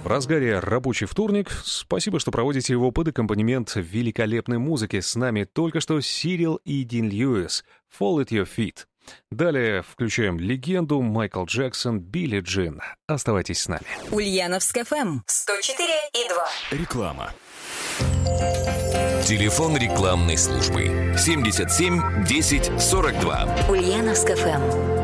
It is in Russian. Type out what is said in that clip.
В разгаре рабочий вторник. Спасибо, что проводите его под аккомпанемент великолепной музыки. С нами только что Сирил и Дин Льюис. «Fall at your feet». Далее включаем легенду Майкл Джексон, Билли Джин. Оставайтесь с нами. Ульяновск ФМ 104,2. Реклама. Телефон рекламной службы 77 10 42. Ульяновск ФМ.